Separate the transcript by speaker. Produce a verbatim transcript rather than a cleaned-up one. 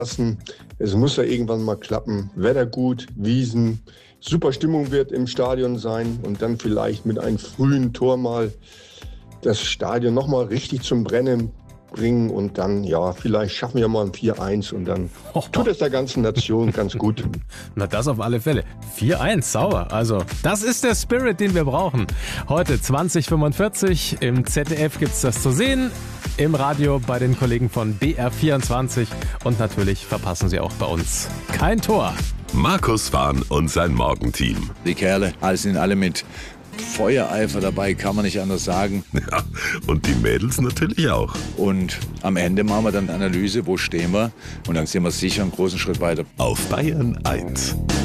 Speaker 1: lassen. Es muss ja irgendwann mal klappen. Wetter gut, Wiesen, super Stimmung wird im Stadion sein und dann vielleicht mit einem frühen Tor mal das Stadion nochmal richtig zum Brennen bringen und dann, ja, vielleicht schaffen wir mal ein vier eins und dann tut es der ganzen Nation ganz gut.
Speaker 2: Na, das auf alle Fälle. vier eins, sauber. Also, das ist der Spirit, den wir brauchen. Heute zwanzig fünfundvierzig, im Z D F gibt's das zu sehen, im Radio bei den Kollegen von B R vierundzwanzig und natürlich verpassen Sie auch bei uns kein Tor.
Speaker 3: Markus Warn und sein Morgenteam.
Speaker 4: Die Kerle, alles in allem mit Feuereifer dabei, kann man nicht anders sagen.
Speaker 3: Ja, und die Mädels natürlich auch.
Speaker 4: Und am Ende machen wir dann eine Analyse, wo stehen wir. Und dann sind wir sicher einen großen Schritt weiter.
Speaker 3: Auf Bayern eins.